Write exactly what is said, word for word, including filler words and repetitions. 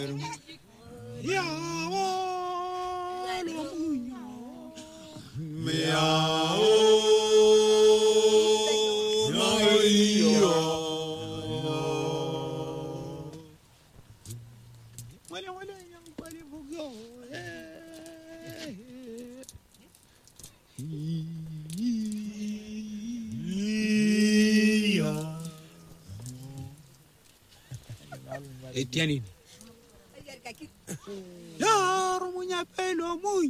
Ya lo muño me Wala wala yang palibugaw. Etianini. Ya rumunya pelo muy